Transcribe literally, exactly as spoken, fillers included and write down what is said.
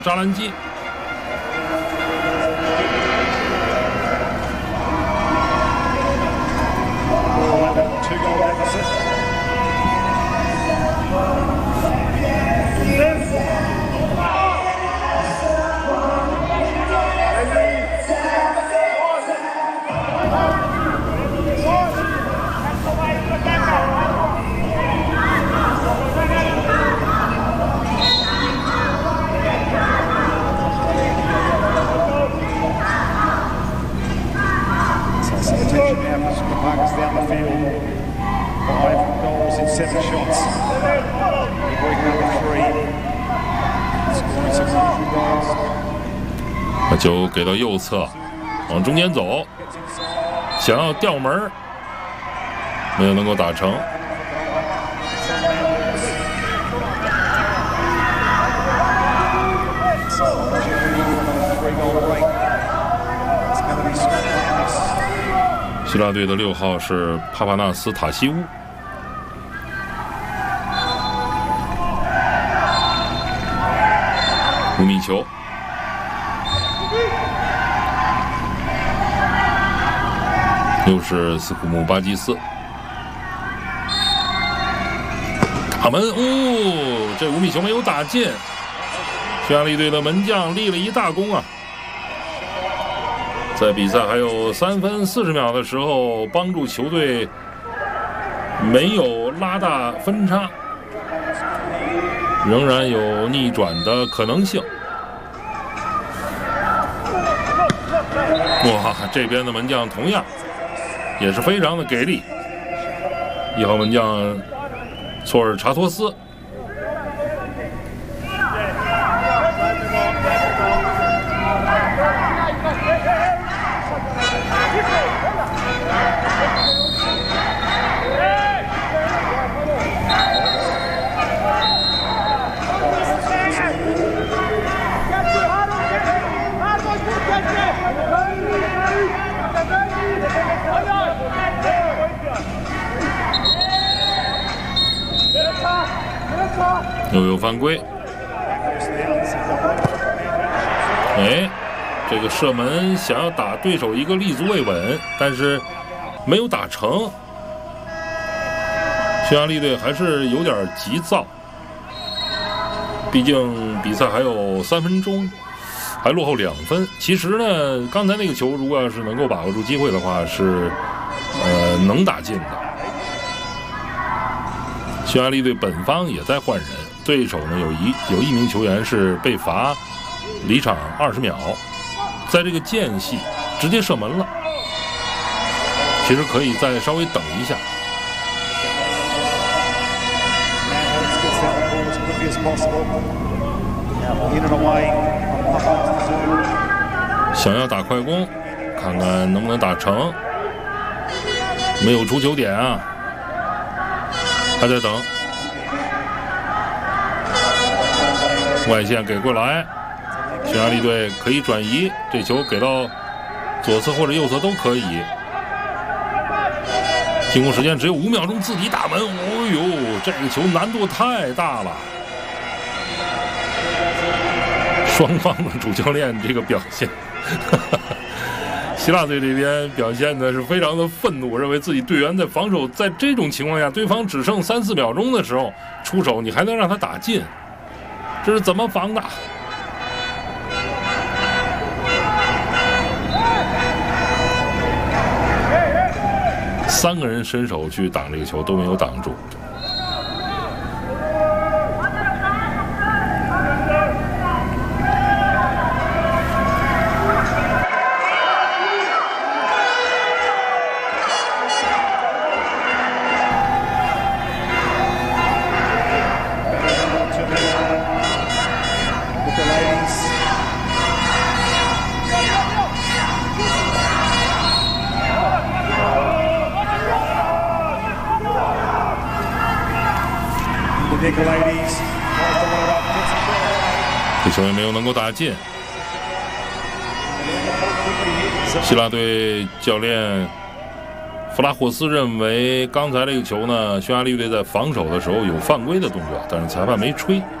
扎兰基。把球给到右侧，往中间走，想要吊门，没有能够打成。希腊队的六号是帕帕纳斯塔西乌。五米球，又是斯库姆巴基斯，打门，哦，这五米球没有打进，匈牙利队的门将立了一大功啊！在比赛还有三分四十秒的时候，帮助球队没有拉大分差，仍然有逆转的可能性。哇，这边的门将同样也是非常的给力，一号门将措尔查托斯。又有犯规，哎，这个射门想要打对手一个立足未稳，但是没有打成。匈牙利队还是有点急躁，毕竟比赛还有三分钟，还落后两分。其实呢，刚才那个球如果要是能够把握住机会的话，是呃能打进的。匈牙利队本方也在换人。对手呢有一有一名球员是被罚离场二十秒，在这个间隙直接射门了。其实可以再稍微等一下。想要打快攻，看看能不能打成。没有出球点啊，还在等。外线给过来，匈牙利队可以转移，这球给到左侧或者右侧都可以。进攻时间只有五秒钟，自己打门，哦呦，这个球难度太大了。双方的主教练这个表现，希腊队这边表现的是非常的愤怒，认为自己队员在防守，在这种情况下，对方只剩三四秒钟的时候出手，你还能让他打进？这是怎么防的？三个人伸手去挡这个球都没有挡住。这球也没有能够打进。希腊队教练弗拉霍斯认为，刚才这个球呢，匈牙利队在防守的时候有犯规的动作，但是裁判没吹。